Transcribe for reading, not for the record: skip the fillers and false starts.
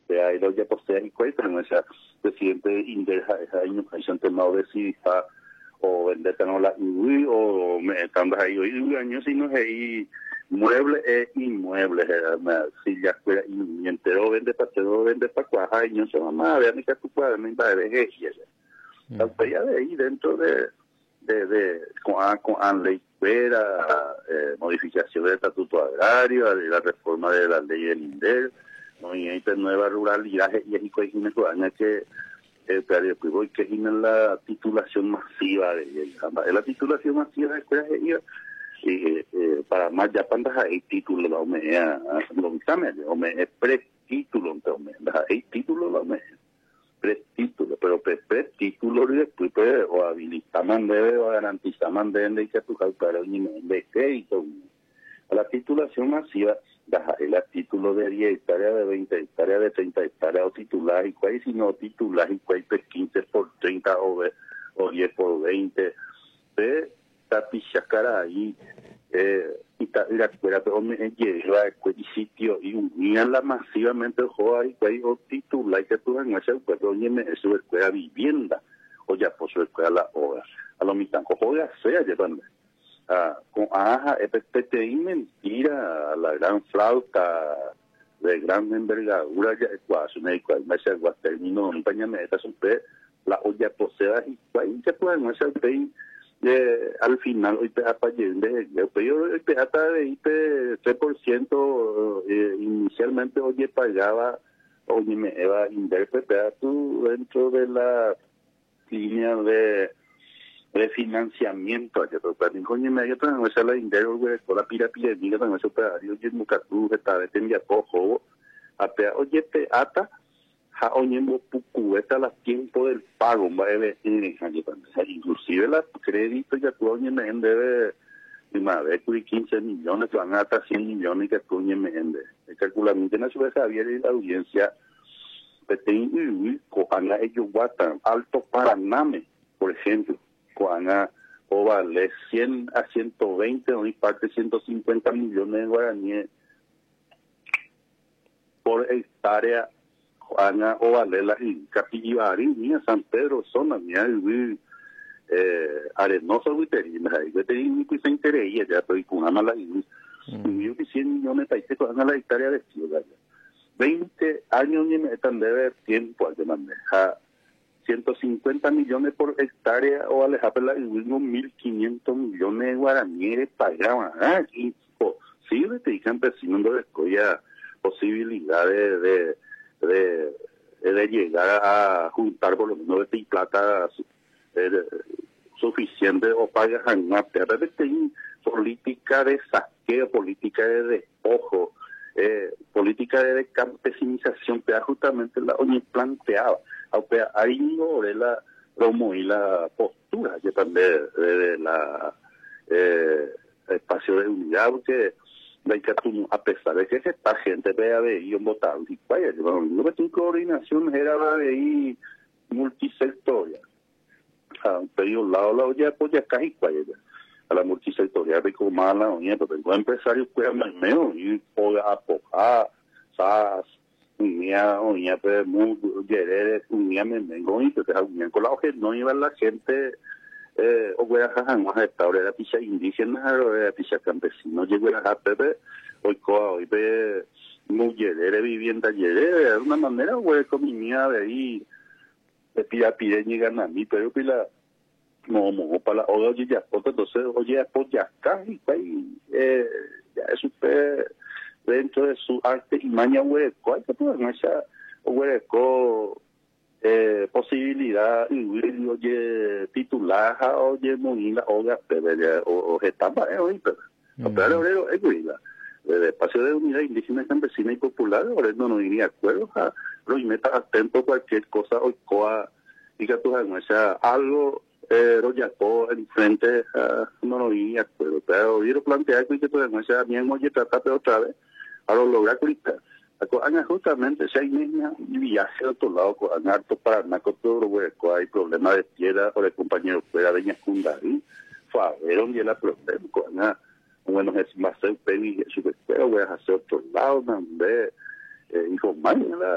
ahí lo ya posee y cuenta, no esa presidente Inderja, esa inundación tema de si está o vender no la o me están ahí hoy años si no es ahí muebles e inmuebles si ya fuera y entero vende para cuaja años se mamá vean que tú puedes me va de ella ya de ahí dentro de con ley fuera modificación del estatuto agrario, la reforma de la ley del INDER, movimiento de nueva ruralidad y es que que es la titulación masiva de la titulación masiva de escuelas y para más ya pandas hay título la OMEA lo examen OMEA pretítulo entonces hay título la OMEA pretítulo pero pretítulo y después o habilitaman debe o garantizaman debe que tu para un de crédito a la titulación masiva el título de 10 hectáreas, de 20 hectáreas, de 30 hectáreas, o titular y cuál, si no titular y cuál, 15 por 30 o 10 por 20, está pichacara ahí, y la escuela, pero me lleva el sitio y unirla masivamente, ahí cuál, o titular, que tú en ese pueblo, oye, su escuela vivienda, o ya por su escuela la obra, a lo mitad, joder, sea, llevando. Con PTI mentira, la gran flauta de gran envergadura, ya ecuación, me se terminó en pañameta, la olla posea y ahí se pueden hacer al final, hoy te apayende, yo te hasta de 3%, inicialmente, oye, pagaba, oye, me iba a interpretar tú dentro de la línea de financiamiento aja pero coño me ayuda a hacer la indero güey con la pirámide diga con eso para yo nunca tuve esta vez tenía cojo a oye te ata ja oye mo puku esta la tiempo del pago va a ver inclusive la crédito ya tú oye me debe y más de 15 millones que van hasta 100 millones que coño me debe calculamente no se Javier y la audiencia PTI con ellos guatan alto Paraname por ejemplo Juana o vale 100 a 120 o parte 150 millones de guaraníes por hectárea Juana o vale la Capillibari mía San Pedro zona mía Arenosa Huiterina Huiterina que se interesa ya estoy con una mala y 100 millones de países con la hectárea de ciudad 20 años ni me están de ver tiempo de manejar 150 millones por hectárea o alejarla y unos 1.500 millones de guaraníes pagaban. Imposible te dicen campesinos de escolla posibilidades de llegar a juntar por lo menos de plata suficiente o pagas a una tierra de política de saqueo, política de despojo, política de campesinización que justamente la ONU planteaba. Aunque ahí no la como y la postura que también de la espacio de unidad porque a pesar de que esta gente vea de ellos votar y vaya no que tu coordinación era de ahí multisectorial pero un lado ya pues ya casi a la multisectorial de como mala pero tengo empresarios que medio y puedo apoyar unía pues muy querer unía me vengo y te unía con la hoja no iba la gente o voy a jajar más esta hora picha indígena o picha campesino llegó a pepe hoy ve mujeres vivienda de alguna manera güey comida de ahí de pide llegan a mí pero pila no para oye ya entonces oye pues ya casi ya es super dentro de su arte y maña hueco hay que poner esa hueco posibilidad y oye titular oye monila o etapa pero es de espacio de unidad indígena campesina y popular ahora no iría de acuerdo pero y meta atento a cualquier cosa o coa diga tú algo ya todo enfrente no iría de acuerdo pero yo plantear que tú bien oye trata otra vez a lo lograr justamente si hay niñas y viaje a otro lado con harto para todo hueco hay problemas de tierra por el compañero fuera de Ñacundarí fueron y la problema con bueno es más el peli su espero voy a hacer otro lado donde informar